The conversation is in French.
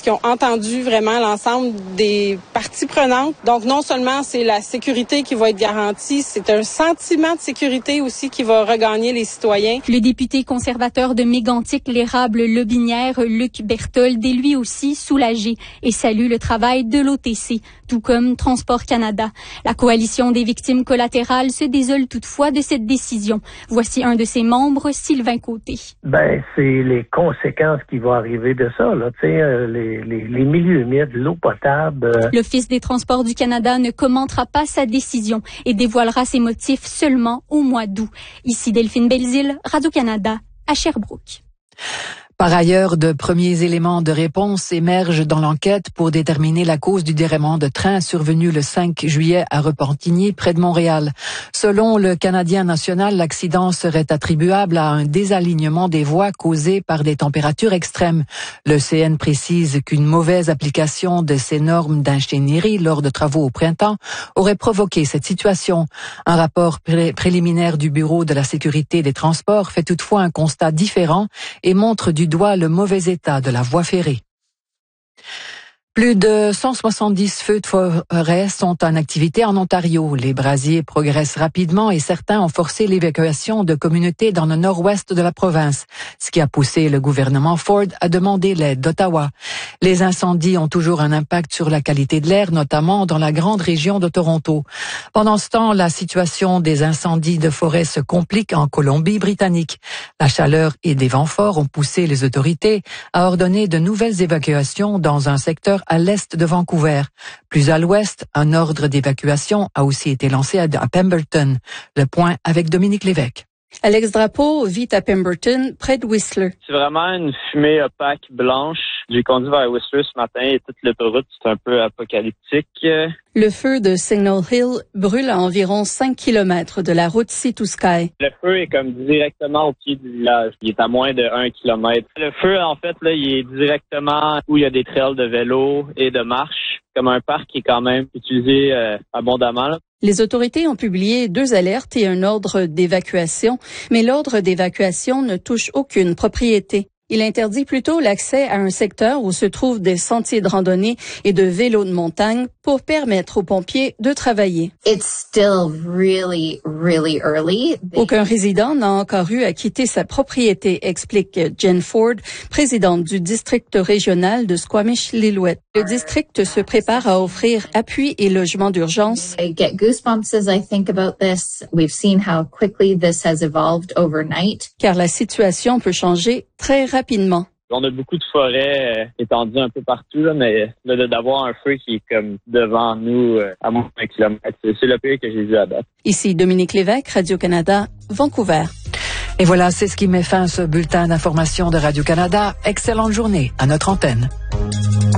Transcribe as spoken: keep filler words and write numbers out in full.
qu'ils ont entendu vraiment l'ensemble des parties prenantes. Donc, non seulement c'est la sécurité qui va être garantie, c'est un sentiment de sécurité aussi qui va regagner les citoyens. Le député conservateur de Mégantic, l'érable-Lobinière, Luc Berthold, est lui aussi soulagé et salue le travail de l'O T C, tout comme Transport Canada. La coalition des victimes collatérales se désole toutefois de cette décision. Voici un de ses membres, Sylvain Côté. Ben, c'est les conséquences qui vont arriver de ça, là. Tu sais, euh, les, les, les milieux humides, l'eau potable. Euh... L'Office des Transports du Canada ne commentera pas sa décision et dévoilera ses motifs seulement au mois d'août. Ici Delphine Belzile, Radio-Canada, à Sherbrooke. Par ailleurs, de premiers éléments de réponse émergent dans l'enquête pour déterminer la cause du déraillement de train survenu le cinq juillet à Repentigny, près de Montréal. Selon le Canadien national, l'accident serait attribuable à un désalignement des voies causé par des températures extrêmes. Le C N précise qu'une mauvaise application de ces normes d'ingénierie lors de travaux au printemps aurait provoqué cette situation. Un rapport pré- préliminaire du Bureau de la sécurité des transports fait toutefois un constat différent et montre du doigt le mauvais état de la voie ferrée. Plus de cent soixante-dix feux de forêt sont en activité en Ontario. Les brasiers progressent rapidement et certains ont forcé l'évacuation de communautés dans le nord-ouest de la province, ce qui a poussé le gouvernement Ford à demander l'aide d'Ottawa. Les incendies ont toujours un impact sur la qualité de l'air, notamment dans la grande région de Toronto. Pendant ce temps, la situation des incendies de forêt se complique en Colombie-Britannique. La chaleur et des vents forts ont poussé les autorités à ordonner de nouvelles évacuations dans un secteur à l'est de Vancouver. Plus à l'ouest, un ordre d'évacuation a aussi été lancé à Pemberton. Le point avec Dominique Lévesque. Alex Drapeau vit à Pemberton, près de Whistler. C'est vraiment une fumée opaque blanche. J'ai conduit vers Whistler ce matin et toute l'autoroute, c'est un peu apocalyptique. Le feu de Signal Hill brûle à environ cinq kilomètres de la route Sea to Sky. Le feu est comme directement au pied du village. Il est à moins de un kilomètre. Le feu, en fait, là, il est directement où il y a des trails de vélo et de marche, comme un parc qui est quand même utilisé euh, abondamment, là. Les autorités ont publié deux alertes et un ordre d'évacuation, mais l'ordre d'évacuation ne touche aucune propriété. Il interdit plutôt l'accès à un secteur où se trouvent des sentiers de randonnée et de vélos de montagne pour permettre aux pompiers de travailler. It's still really, really early. Aucun résident n'a encore eu à quitter sa propriété, explique Jen Ford, présidente du district régional de Squamish-Lillooet. Le district se prépare à offrir appui et logement d'urgence. I get goosebumps as I think about this. We've seen how quickly this has evolved overnight. Car la situation peut changer très rapidement. On a beaucoup de forêts euh, étendues un peu partout, là, mais là, d'avoir un feu qui est comme devant nous euh, à moins d'un kilomètre, c'est, c'est le pire que j'ai vu à date. Ici Dominique Lévesque, Radio-Canada, Vancouver. Et voilà, c'est ce qui met fin à ce bulletin d'information de Radio-Canada. Excellente journée à notre antenne.